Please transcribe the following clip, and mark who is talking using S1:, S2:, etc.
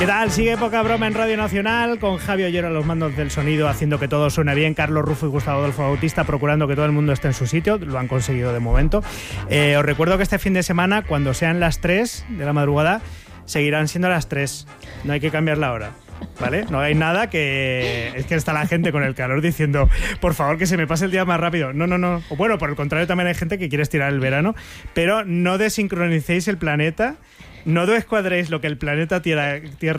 S1: ¿Qué tal? Sigue Poca Broma en Radio Nacional con Javi Ollero a los mandos del sonido, haciendo que todo suene bien, Carlos Rufo y Gustavo Adolfo Bautista procurando que todo el mundo esté en su sitio, lo han conseguido de momento. Os recuerdo que este fin de semana, cuando sean las 3 de la madrugada, seguirán siendo las 3, no hay que cambiar la hora. ¿Vale? No hay nada que... Es que está la gente con el calor diciendo, por favor, que se me pase el día más rápido. No. O bueno, por el contrario, también hay gente que quiere estirar el verano, pero no desincronicéis el planeta, no descuadréis lo que el planeta Tierra